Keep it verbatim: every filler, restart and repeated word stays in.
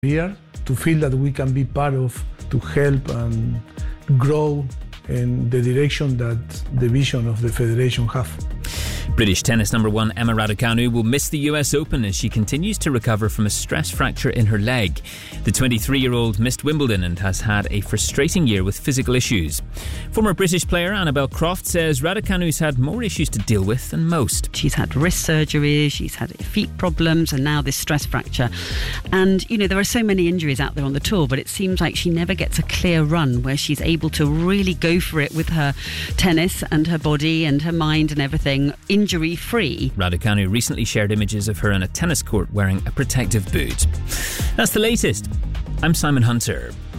here to feel that we can be part of, to help and grow in the direction that the vision of the federation have. British tennis number one Emma Raducanu will miss the U S Open as she continues to recover from a stress fracture in her leg. The twenty-three-year-old missed Wimbledon and has had a frustrating year with physical issues. Former British player Annabel Croft says Raducanu's had more issues to deal with than most. She's had wrist surgery, she's had feet problems, and now this stress fracture. And, you know, there are so many injuries out there on the tour, but it seems like she never gets a clear run where she's able to really go for it with her tennis and her body and her mind and everything, injury-free. Raducanu recently shared images of her on a tennis court wearing a protective boot. That's the latest. I'm Simon Hunter.